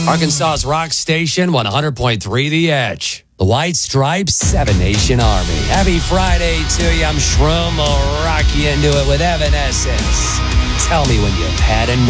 Arkansas's rock station, 100.3 The Edge. The White Stripes, 7 Nation Army. Happy Friday to you. I'm Shroom. I'll rock you into it with Evanescence. Tell me when you've had enough.